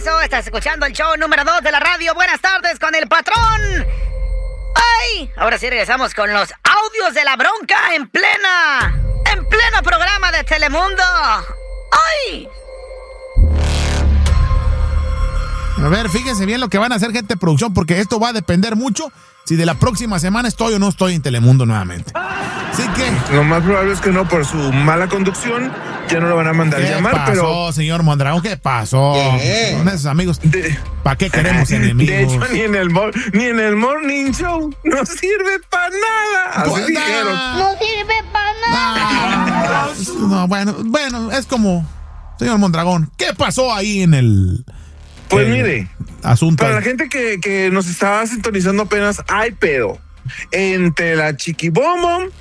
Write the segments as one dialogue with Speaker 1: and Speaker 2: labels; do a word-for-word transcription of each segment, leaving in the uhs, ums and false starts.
Speaker 1: regreso. Estás escuchando el show número dos de la radio. Buenas tardes con el patrón. ¡Ay! Ahora sí regresamos con los audios de la bronca en plena... En pleno programa de Telemundo. ¡Ay!
Speaker 2: A ver, fíjense bien lo que van a hacer, gente de producción, porque esto va a depender mucho si de la próxima semana estoy o no estoy en Telemundo nuevamente. Así que...
Speaker 3: Lo más probable es que no, por su mala conducción, ya no lo van a mandar
Speaker 2: ¿Qué
Speaker 3: llamar,
Speaker 2: pasó,
Speaker 3: pero...
Speaker 2: señor Mondragón? ¿Qué pasó?
Speaker 3: ¿Qué?
Speaker 2: Son esos amigos.
Speaker 3: De...
Speaker 2: ¿Para qué queremos enemigos?
Speaker 3: De hecho, ni en el ni en el Morning Show no sirve para nada. Así
Speaker 2: Pues,
Speaker 3: dijeron.
Speaker 4: No sirve para nada.
Speaker 2: No, no, bueno, bueno, es como... Señor Mondragón, ¿qué pasó ahí en el...
Speaker 3: Pues
Speaker 2: eh,
Speaker 3: mire,
Speaker 2: asunto
Speaker 3: para
Speaker 2: ahí?
Speaker 3: la gente que, que nos estaba sintonizando apenas, hay pedo entre la Chiquibombo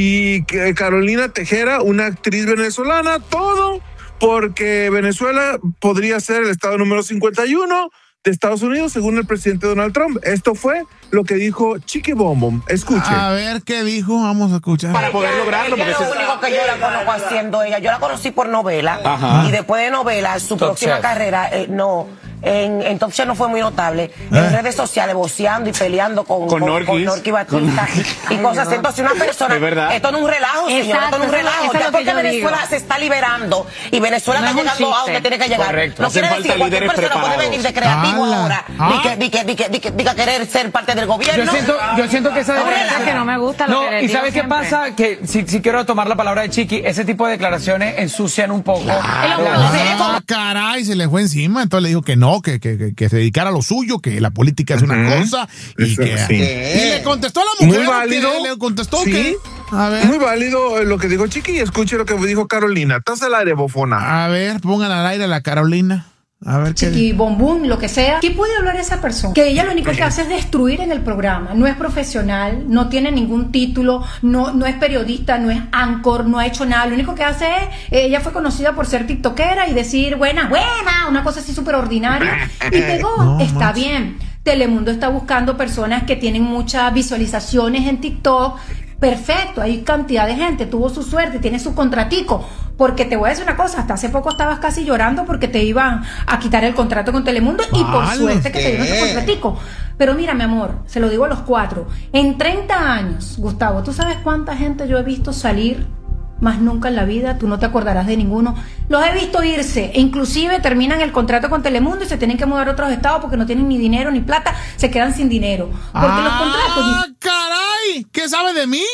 Speaker 3: y que Carolina Tejera, una actriz venezolana, todo porque Venezuela podría ser el estado número cincuenta y uno de Estados Unidos, según el presidente Donald Trump. Esto fue lo que dijo Chiquibombo. Escuche.
Speaker 2: A ver qué dijo, vamos a escuchar.
Speaker 5: Para poder lograrlo.
Speaker 6: Ella es lo único que yo la conozco haciendo ella. Yo la conocí por novela.
Speaker 5: Ajá.
Speaker 6: Y después de novela, su
Speaker 5: Top
Speaker 6: próxima
Speaker 5: Chef.
Speaker 6: carrera, eh, no, en, en Top Chef no fue muy notable. En
Speaker 2: Eh.
Speaker 6: redes sociales, voceando y peleando con,
Speaker 5: Con
Speaker 6: con,
Speaker 5: Norquis.
Speaker 6: con Norquis Batista y cosas así. Entonces, una persona.
Speaker 5: Es verdad.
Speaker 6: Esto no es un relajo, señor.
Speaker 7: Exacto,
Speaker 6: Esto no es un
Speaker 7: eso es lo-
Speaker 6: relajo.
Speaker 7: eso es
Speaker 6: Ya
Speaker 7: lo que
Speaker 6: porque
Speaker 7: yo
Speaker 6: Venezuela
Speaker 7: digo.
Speaker 6: se está liberando y Venezuela
Speaker 7: No
Speaker 6: está
Speaker 7: es un
Speaker 6: llegando a
Speaker 7: chiste.
Speaker 6: donde tiene que llegar.
Speaker 5: Correcto.
Speaker 6: No
Speaker 5: Hacen
Speaker 6: quiere
Speaker 5: falta
Speaker 6: decir que cualquier
Speaker 5: líderes
Speaker 6: persona puede
Speaker 5: preparados.
Speaker 6: venir de creativo
Speaker 2: ¡Hala!
Speaker 6: ahora.
Speaker 2: Ah.
Speaker 6: Ni que, ni que, ni que, ni que, diga querer ser parte del gobierno.
Speaker 8: Yo siento, yo siento que esa
Speaker 6: No,
Speaker 8: declaración...
Speaker 7: que no me gusta lo
Speaker 8: No,
Speaker 7: que les
Speaker 8: y
Speaker 7: digo
Speaker 8: ¿sabes qué
Speaker 7: siempre.
Speaker 8: pasa? Que si, si quiero tomar la palabra de Chiqui, ese tipo de declaraciones ensucian un poco.
Speaker 7: El hombre
Speaker 8: la-
Speaker 7: seco.
Speaker 2: Ah, caray, se le fue encima. Entonces le dijo que no, que, que, que, que se dedicara a lo suyo, que la política es una
Speaker 3: Ujú.
Speaker 2: cosa. Y,
Speaker 3: Eso
Speaker 2: que,
Speaker 3: sí.
Speaker 2: y le contestó a la mujer.
Speaker 3: Muy válido.
Speaker 2: que le contestó
Speaker 3: Sí.
Speaker 2: que. A ver,
Speaker 3: Muy válido eh, lo que dijo Chiqui, y escuche lo que dijo Carolina. Estás al aire, bofona.
Speaker 2: a ver, pongan al aire a la Carolina. A ver qué.
Speaker 9: Chiqui, bombón, lo que sea. ¿Qué puede hablar esa persona? Que ella lo único que hace es destruir en el programa. No es profesional, no tiene ningún título, no, no es periodista, no es anchor, no ha hecho nada. Lo único que hace es, ella fue conocida por ser tiktokera y decir, buena, buena, una cosa así súper ordinaria. Y pegó,
Speaker 2: No,
Speaker 9: está
Speaker 2: macho.
Speaker 9: bien. Telemundo está buscando personas que tienen muchas visualizaciones en TikTok. Perfecto, hay cantidad de gente, tuvo su suerte, tiene su contratico. Porque te voy a decir una cosa, hasta hace poco estabas casi llorando porque te iban a quitar el contrato con Telemundo y por
Speaker 2: Palos,
Speaker 9: suerte que te dieron tu contratico. Pero mira, mi amor, se lo digo a los cuatro. En treinta años, Gustavo, ¿tú sabes cuánta gente yo he visto salir? Más nunca en la vida, tú no te acordarás de ninguno. Los he visto irse, e inclusive terminan el contrato con Telemundo y se tienen que mudar a otros estados porque no tienen ni dinero ni plata, se quedan sin dinero. Porque los contratos...
Speaker 2: ¡Ah, caray! ¿Qué sabe de mí?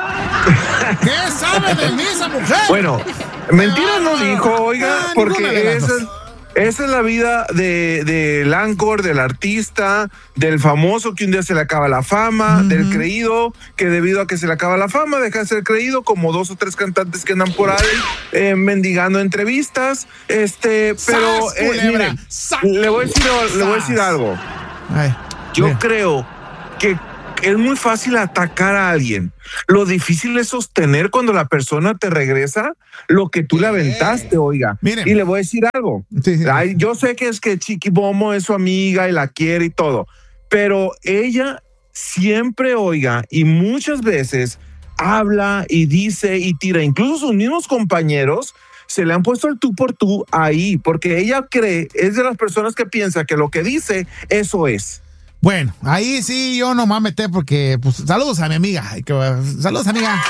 Speaker 2: ¿Qué sabe de mí esa mujer?
Speaker 3: Bueno, mentira no dijo, oiga,
Speaker 2: Ah, ninguna de
Speaker 3: porque
Speaker 2: las
Speaker 3: esa,
Speaker 2: dos.
Speaker 3: esa es la vida de, del anchor, del artista, del famoso que un día se le acaba la fama, del creído que debido a que se le acaba la fama deja de ser creído, como dos o tres cantantes que andan por ahí eh, mendigando entrevistas. Este, pero
Speaker 2: ¡Sas,
Speaker 3: eh,
Speaker 2: culebra!
Speaker 3: mire,
Speaker 2: ¡Sas!
Speaker 3: le voy a decir, le voy a decir
Speaker 2: ¡Sas!
Speaker 3: algo.
Speaker 2: Ay,
Speaker 3: Yo
Speaker 2: bien.
Speaker 3: creo que es muy fácil atacar a alguien. Lo difícil es sostener cuando la persona te regresa lo que tú le aventaste, oiga.
Speaker 2: Miren.
Speaker 3: Y le voy a decir algo.
Speaker 2: Sí, sí.
Speaker 3: Ay, yo sé que es que Chiquibombo es su amiga y la quiere y todo, pero ella siempre, oiga, y muchas veces habla y dice y tira. Incluso sus mismos compañeros se le han puesto el tú por tú ahí, porque ella cree, es de las personas que piensa que lo que dice, eso es.
Speaker 2: Bueno, ahí sí yo no me voy a meter porque, pues, saludos a mi amiga. Ay, que- Saludos, amiga.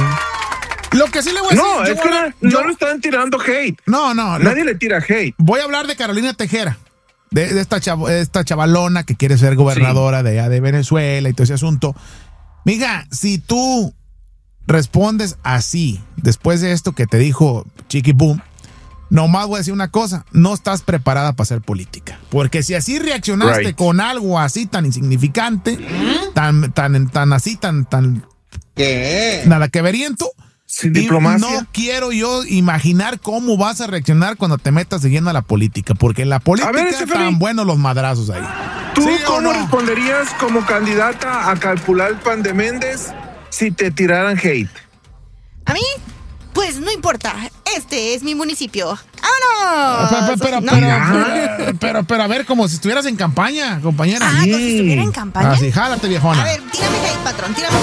Speaker 2: Lo que sí le voy a decir.
Speaker 3: No,
Speaker 2: yo
Speaker 3: es
Speaker 2: voy
Speaker 3: que
Speaker 2: a-
Speaker 3: no,
Speaker 2: yo-
Speaker 3: no le están tirando hate.
Speaker 2: No, no. lo-
Speaker 3: Nadie le tira hate.
Speaker 2: Voy a hablar de Carolina Tejera, de, de esta, chavo- esta chavalona que quiere ser gobernadora de allá de Venezuela y todo ese asunto. Mija, si tú respondes así, después de esto que te dijo Chiqui Boom, nomás voy a decir una cosa, no estás preparada para hacer política. Porque si así reaccionaste
Speaker 3: Right.
Speaker 2: con algo así tan insignificante, tan, tan, tan así, tan, tan, nada que veriento,
Speaker 3: Sin
Speaker 2: y
Speaker 3: diplomacia.
Speaker 2: no quiero yo imaginar cómo vas a reaccionar cuando te metas de lleno a la política, porque en la política
Speaker 3: ver, Stephanie.
Speaker 2: están buenos los madrazos ahí.
Speaker 3: ¿Tú
Speaker 2: ¿Sí o
Speaker 3: cómo
Speaker 2: no?
Speaker 3: responderías como candidata a calcular pan de Méndez si te tiraran hate?
Speaker 4: ¿A mí? Pues no importa. Este es mi municipio.
Speaker 2: Pero,
Speaker 4: ¡Vámonos!
Speaker 2: pero,
Speaker 4: No.
Speaker 2: pero, pero, pero, pero, a ver, como si estuvieras en campaña, compañera.
Speaker 4: Ah, como si estuviera en campaña.
Speaker 2: Así, jálate, viejona.
Speaker 4: A ver, tírame hate, patrón, tírame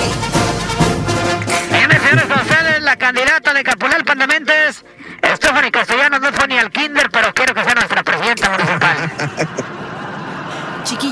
Speaker 4: hate.
Speaker 1: Señores, señores, con ustedes la candidata de Capulal Pandamentes, Stephanie Castellanos, no fue ni al kinder, pero quiero que sea nuestra presidenta municipal.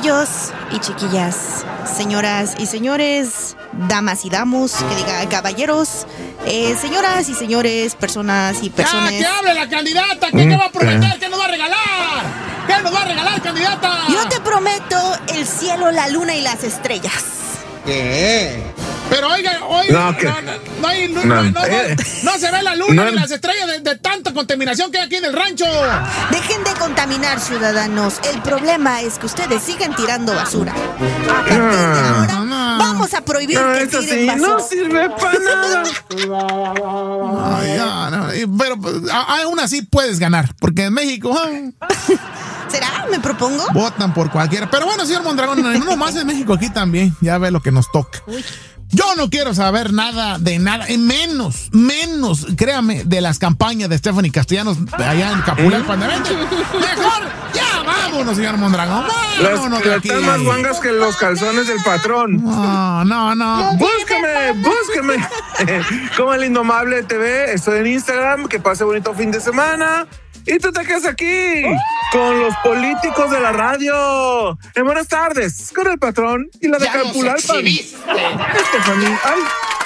Speaker 4: chiquillos y chiquillas, señoras y señores, damas y damos, que diga caballeros, eh, señoras y señores, personas y personas.
Speaker 2: ¡Ya, que hable la candidata! ¿Qué, ¿Qué va a prometer? ¿Qué nos va a regalar? ¿Qué nos va a regalar, candidata?
Speaker 4: Yo te prometo el cielo, la luna y las estrellas.
Speaker 2: ¿Qué? Pero oiga, oiga,
Speaker 3: No, que-
Speaker 2: no, no, no, hay- no,
Speaker 3: No,
Speaker 2: no, no,
Speaker 3: eh.
Speaker 2: no se ve la luna
Speaker 3: No.
Speaker 2: ni las estrellas de, de tanta contaminación que hay aquí en el rancho.
Speaker 4: Dejen de contaminar, ciudadanos. El problema es que ustedes siguen tirando basura. A partir de ahora,
Speaker 2: No, no.
Speaker 4: vamos a prohibir
Speaker 3: No,
Speaker 4: que
Speaker 3: esto
Speaker 4: tiren
Speaker 3: sí,
Speaker 4: basura.
Speaker 3: no sirve para nada.
Speaker 2: Ay, ya, no, y- pero pues, a- aún así puedes ganar, porque en México ah,
Speaker 4: ¿Será? ¿Me propongo?
Speaker 2: votan por cualquiera. Pero bueno, señor Mondragón, no nomás en México, aquí también, ya ve lo que nos toca. Yo no quiero saber nada de nada, y menos, menos, créame, de las campañas de Stephanie Castellanos allá en Capulalpan de Vente. Mejor, ya vámonos, señor Mondragón,
Speaker 3: Las
Speaker 2: vámonos de
Speaker 3: las
Speaker 2: aquí.
Speaker 3: están más guangas que los calzones del patrón.
Speaker 2: No, no, no.
Speaker 3: Búsqueme, búsqueme. Como el Indomable T V, estoy en Instagram, que pase bonito fin de semana. Y tú te quedas aquí con los políticos de la radio. En buenas tardes, con el patrón y la de
Speaker 5: Ya nos
Speaker 3: Calpulalpan.
Speaker 5: exhibiste.
Speaker 3: Stephanie, ay.